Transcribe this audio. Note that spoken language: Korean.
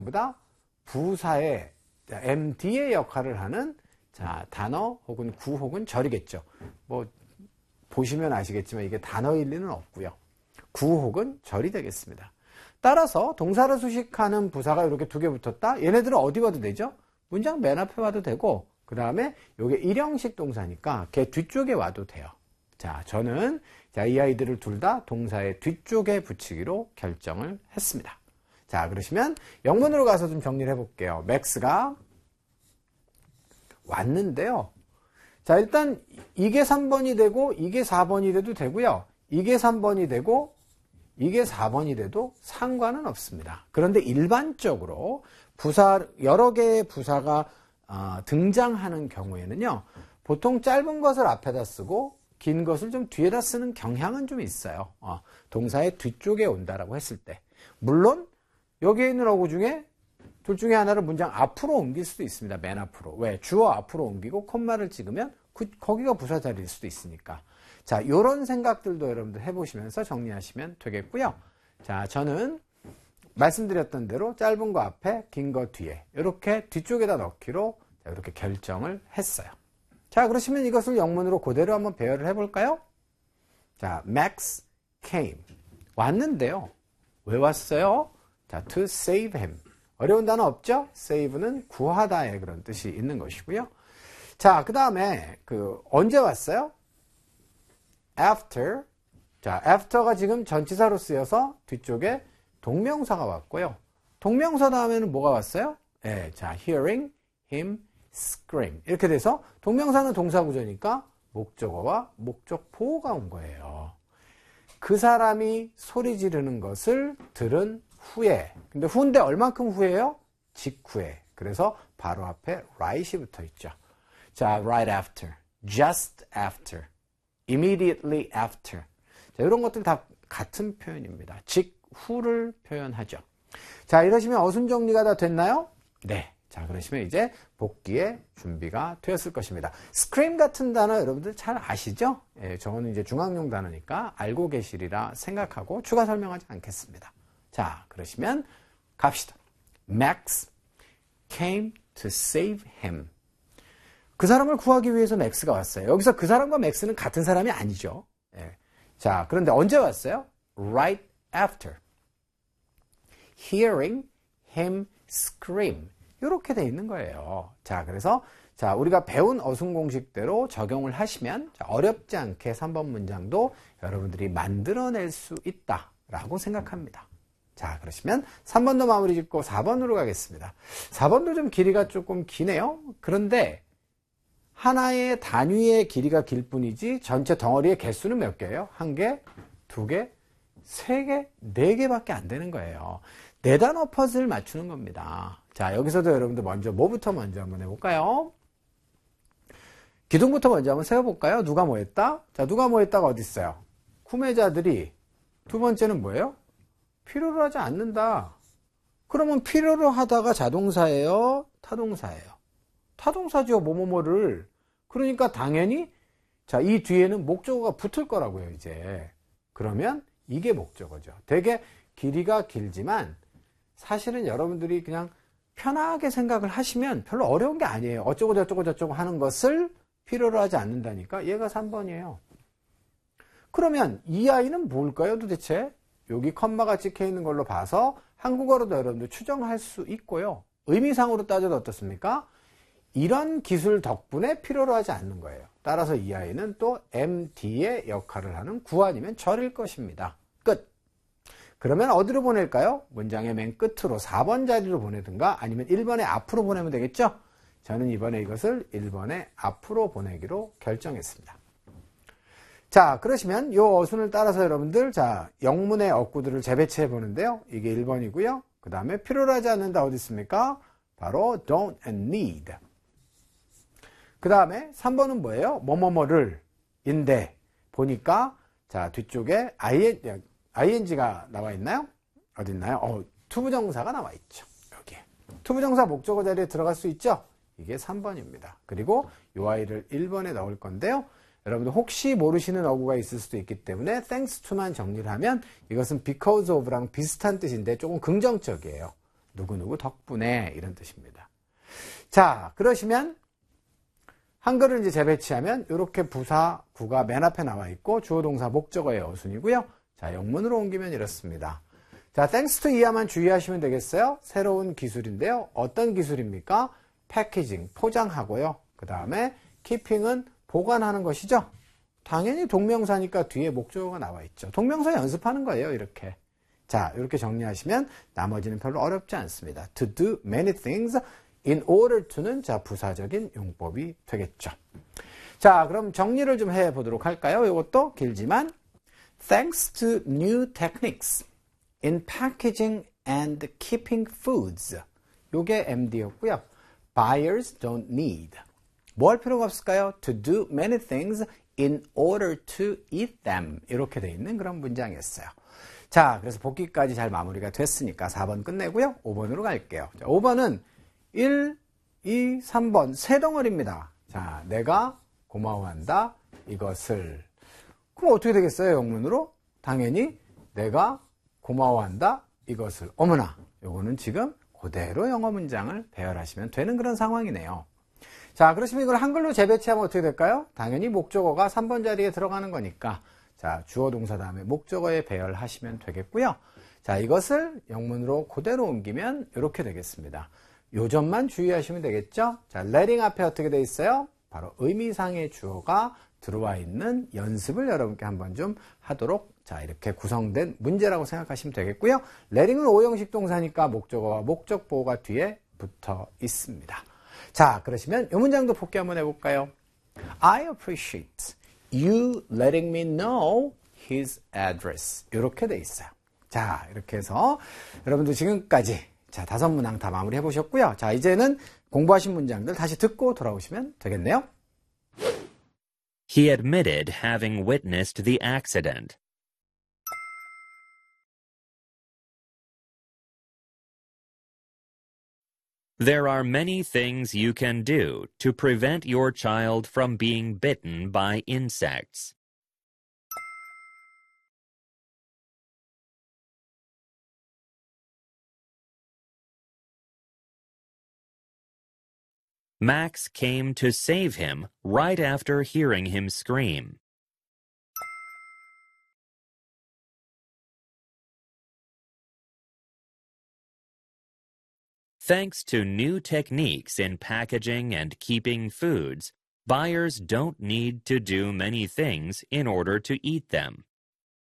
보다 부사의 MD의 역할을 하는 자, 단어 혹은 구 혹은 절이겠죠. 뭐 보시면 아시겠지만 이게 단어일 리는 없고요. 구 혹은 절이 되겠습니다. 따라서 동사를 수식하는 부사가 이렇게 두 개 붙었다. 얘네들은 어디 와도 되죠? 문장 맨 앞에 와도 되고 그 다음에 이게 일형식 동사니까 걔 뒤쪽에 와도 돼요. 자, 저는 자, 이 아이들을 둘 다 동사의 뒤쪽에 붙이기로 결정을 했습니다. 자, 그러시면 영문으로 가서 좀 정리를 해볼게요. 맥스가 왔는데요. 자, 일단 이게 3번이 되고 이게 4번이 돼도 되고요. 이게 3번이 되고 이게 4번이 돼도 상관은 없습니다. 그런데 일반적으로 부사, 여러 개의 부사가 등장하는 경우에는요. 보통 짧은 것을 앞에다 쓰고 긴 것을 좀 뒤에다 쓰는 경향은 좀 있어요. 동사의 뒤쪽에 온다라고 했을 때. 물론 여기에 있는 어구 중에 둘 중에 하나를 문장 앞으로 옮길 수도 있습니다. 맨 앞으로. 왜? 주어 앞으로 옮기고 콤마를 찍으면 거기가 부사 자리일 수도 있으니까. 자, 요런 생각들도 여러분들 해보시면서 정리하시면 되겠고요. 자, 저는 말씀드렸던 대로 짧은 거 앞에, 긴 거 뒤에 이렇게 뒤쪽에다 넣기로 이렇게 결정을 했어요. 자, 그러시면 이것을 영문으로 그대로 한번 배열을 해볼까요? 자, Max came. 왔는데요. 왜 왔어요? 자, to save him. 어려운 단어 없죠? save는 구하다의 그런 뜻이 있는 것이고요. 자, 그 다음에 언제 왔어요? after. 자, after가 지금 전치사로 쓰여서 뒤쪽에 동명사가 왔고요. 동명사 다음에는 뭐가 왔어요? 네, 자, hearing him scream. 이렇게 돼서 동명사는 동사구조니까 목적어와 목적보호가 온 거예요. 그 사람이 소리 지르는 것을 들은 후에. 근데 후인데 얼만큼 후에요? 직후에. 그래서 바로 앞에 right이 붙어 있죠. 자, right after, just after, immediately after. 자, 이런 것들 다 같은 표현입니다. 직후를 표현하죠. 자, 이러시면 어순 정리가 다 됐나요? 네. 자, 그러시면 이제 복귀의 준비가 되었을 것입니다. scream 같은 단어 여러분들 잘 아시죠? 예, 저거는 이제 중학용 단어니까 알고 계시리라 생각하고 추가 설명하지 않겠습니다. 자, 그러시면 갑시다. Max came to save him. 그 사람을 구하기 위해서 맥스가 왔어요. 여기서 그 사람과 맥스는 같은 사람이 아니죠. 예. 자, 그런데 언제 왔어요? Right after. Hearing him scream. 이렇게 돼 있는 거예요. 자, 그래서 자, 우리가 배운 어순 공식대로 적용을 하시면 자, 어렵지 않게 3번 문장도 여러분들이 만들어낼 수 있다라고 생각합니다. 자, 그러시면 3번도 마무리 짓고 4번으로 가겠습니다. 4번도 좀 길이가 조금 기네요. 그런데 하나의 단위의 길이가 길 뿐이지 전체 덩어리의 개수는 몇 개예요? 1개, 2개, 3개, 4개밖에 안 되는 거예요. 4단어 퍼즐 맞추는 겁니다. 자, 여기서도 여러분들 뭐부터 먼저 한번 해볼까요? 기둥부터 먼저 한번 세워볼까요? 누가 뭐 했다? 자, 누가 뭐 했다가 어디 있어요? 구매자들이. 두 번째는 뭐예요? 필요로 하지 않는다. 그러면 필요로 하다가 자동사예요? 타동사예요? 타동사죠. 뭐뭐뭐를. 그러니까 당연히 자, 이 뒤에는 목적어가 붙을 거라고요, 이제. 그러면 이게 목적어죠. 되게 길이가 길지만 사실은 여러분들이 그냥 편하게 생각을 하시면 별로 어려운 게 아니에요. 어쩌고 저쩌고 저쩌고 하는 것을 필요로 하지 않는다니까 얘가 3번이에요. 그러면 이 아이는 뭘까요, 도대체? 여기 컴마가 찍혀 있는 걸로 봐서 한국어로도 여러분들 추정할 수 있고요. 의미상으로 따져도 어떻습니까? 이런 기술 덕분에 필요로 하지 않는 거예요. 따라서 이 아이는 또 MD의 역할을 하는 구 아니면 절일 것입니다. 끝. 그러면 어디로 보낼까요? 문장의 맨 끝으로 4번 자리로 보내든가 아니면 1번의 앞으로 보내면 되겠죠? 저는 이번에 이것을 1번의 앞으로 보내기로 결정했습니다. 자, 그러시면 이 어순을 따라서 여러분들 자, 영문의 어구들을 재배치해 보는데요. 이게 1번이고요. 그 다음에 필요로 하지 않는다 어디 있습니까? 바로 don't and need. 그 다음에 3번은 뭐예요? 뭐뭐뭐를 인데 보니까 자, 뒤쪽에 ing가 나와 있나요? 어디 있나요? 투부정사가 나와 있죠. 여기에. 투부정사 목적어 자리에 들어갈 수 있죠? 이게 3번입니다. 그리고 이 아이를 1번에 넣을 건데요. 여러분들 혹시 모르시는 어구가 있을 수도 있기 때문에 thanks to만 정리를 하면 이것은 because of랑 비슷한 뜻인데 조금 긍정적이에요. 누구누구 덕분에 이런 뜻입니다. 자, 그러시면 한글을 이제 재배치하면 이렇게 부사, 구가 맨 앞에 나와 있고 주어, 동사, 목적어의 어순이고요. 자, 영문으로 옮기면 이렇습니다. 자, thanks to 이하만 주의하시면 되겠어요. 새로운 기술인데요. 어떤 기술입니까? 패키징, 포장하고요. 그 다음에 keeping은 보관하는 것이죠. 당연히 동명사니까 뒤에 목적어가 나와 있죠. 동명사 연습하는 거예요, 이렇게. 자, 이렇게 정리하시면 나머지는 별로 어렵지 않습니다. To do many things in order to는 자, 부사적인 용법이 되겠죠. 자, 그럼 정리를 좀 해보도록 할까요? 이것도 길지만 Thanks to new techniques in packaging and keeping foods. 요게 MD였고요. Buyers don't need. 뭐 할 필요가 없을까요? To do many things in order to eat them. 이렇게 돼 있는 그런 문장이었어요. 자, 그래서 복귀까지 잘 마무리가 됐으니까 4번 끝내고요. 5번으로 갈게요. 자, 5번은 1, 2, 3번 세 덩어리입니다. 자, 내가 고마워한다. 이것을. 그럼 어떻게 되겠어요? 영문으로? 당연히 내가 고마워한다. 이것을. 어머나, 요거는 지금 그대로 영어 문장을 배열하시면 되는 그런 상황이네요. 자, 그러시면 이걸 한글로 재배치하면 어떻게 될까요? 당연히 목적어가 3번 자리에 들어가는 거니까 자, 주어 동사 다음에 목적어에 배열하시면 되겠고요. 자, 이것을 영문으로 그대로 옮기면 이렇게 되겠습니다. 요 점만 주의하시면 되겠죠? 자, letting 앞에 어떻게 돼 있어요? 바로 의미상의 주어가 들어와 있는 연습을 여러분께 한번 좀 하도록 자, 이렇게 구성된 문제라고 생각하시면 되겠고요. letting은 5형식 동사니까 목적어와 목적 보호가 뒤에 붙어 있습니다. 자, 그러시면 이 문장도 복귀 한번 해볼까요? I appreciate you letting me know his address. 이렇게 돼 있어요. 자, 이렇게 해서 여러분들 지금까지 자, 5문항 다 마무리 해보셨고요. 자, 이제는 공부하신 문장들 다시 듣고 돌아오시면 되겠네요. He admitted having witnessed the accident. There are many things you can do to prevent your child from being bitten by insects. Max came to save him right after hearing him scream. Thanks to new techniques in packaging and keeping foods, buyers don't need to do many things in order to eat them.